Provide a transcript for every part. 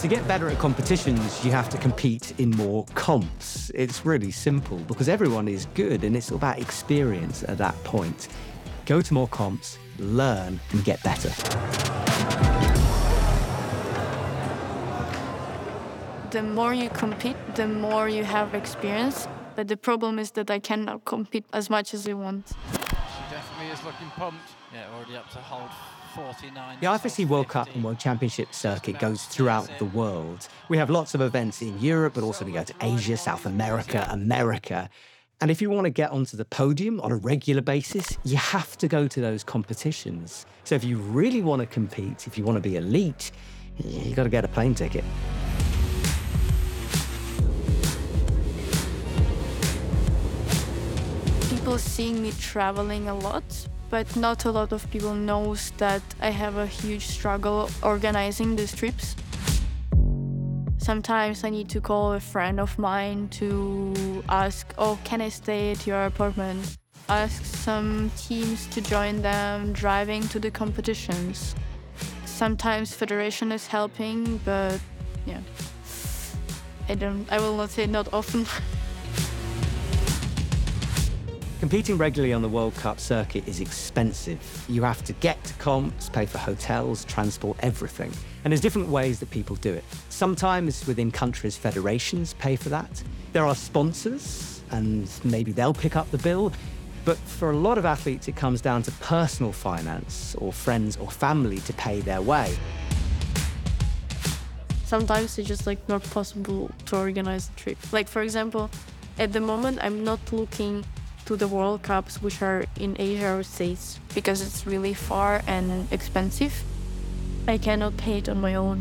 To get better at competitions, you have to compete in more comps. It's really simple because everyone is good and it's all about experience at that point. Go to more comps, learn and get better. The more you compete, the more you have experience. But the problem is that I cannot compete as much as I want. She definitely is looking pumped. Yeah, already up to hold 49. The IFSC World Cup and World Championship circuit goes throughout the world. We have lots of events in Europe, but also we go to Asia, South America, America. And if you want to get onto the podium on a regular basis, you have to go to those competitions. So if you really want to compete, if you want to be elite, you've got to get a plane ticket. People seeing me traveling a lot, but not a lot of people knows that I have a huge struggle organizing these trips. Sometimes I need to call a friend of mine to ask, oh, can I stay at your apartment? Ask some teams to join them driving to the competitions. Sometimes Federation is helping, but yeah, I will not say not often. Competing regularly on the World Cup circuit is expensive. You have to get to comps, pay for hotels, transport, everything. And there's different ways that people do it. Sometimes within countries, federations pay for that. There are sponsors, and maybe they'll pick up the bill. But for a lot of athletes, it comes down to personal finance or friends or family to pay their way. Sometimes it's just not possible to organize a trip. For example, at the moment, I'm not looking to the World Cups which are in Asia or States because it's really far and expensive. I cannot pay it on my own.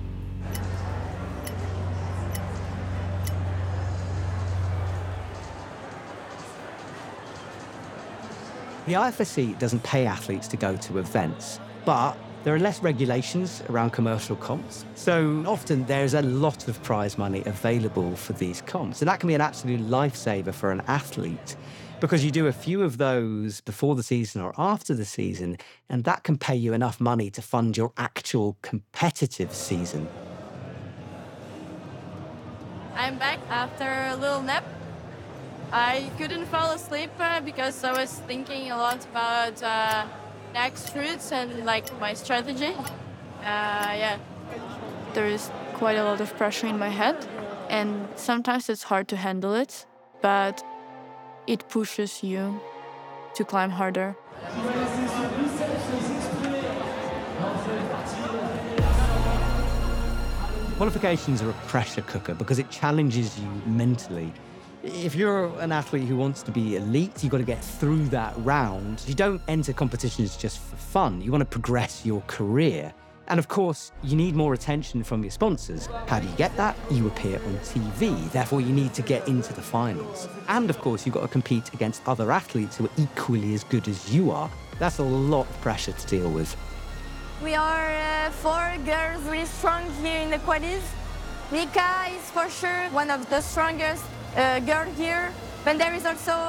The IFSC doesn't pay athletes to go to events, but there are less regulations around commercial comps. So often there's a lot of prize money available for these comps. And that can be an absolute lifesaver for an athlete because you do a few of those before the season or after the season, and that can pay you enough money to fund your actual competitive season. I'm back after a little nap. I couldn't fall asleep because I was thinking a lot about next routes and my strategy. Yeah, there is quite a lot of pressure in my head, and sometimes it's hard to handle it, but it pushes you to climb harder. Qualifications are a pressure cooker because it challenges you mentally. If you're an athlete who wants to be elite, you've got to get through that round. You don't enter competitions just for fun. You want to progress your career. And of course, you need more attention from your sponsors. How do you get that? You appear on TV. Therefore, you need to get into the finals. And of course, you've got to compete against other athletes who are equally as good as you are. That's a lot of pressure to deal with. We are 4 girls really strong here in the quaddies. Mika is for sure one of the strongest girls here. But there is also